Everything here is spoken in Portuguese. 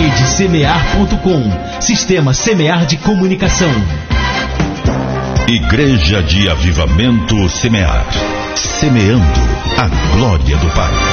RedeSemear.com, Sistema Semear de Comunicação. Igreja de Avivamento Semear, semeando a glória do Pai.